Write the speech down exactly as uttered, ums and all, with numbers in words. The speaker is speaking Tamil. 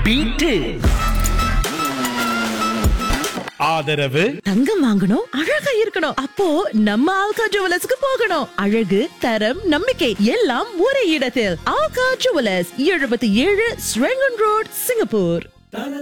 பீட்டு. ஆதரவு தங்கம் வாங்கணும், அழகா இருக்கணும். அப்போ நம்ம ஆல்கா ஜுவல்லர்ஸ்க்கு போகணும். அழகு, தரம், நம்பிக்கை எல்லாம் ஒரே இடத்தில். ஆல்கா ஜுவல்லர்ஸ், எழுபத்தி ஏழு ஸ்ரெங்கன் ரோட், சிங்கப்பூர்.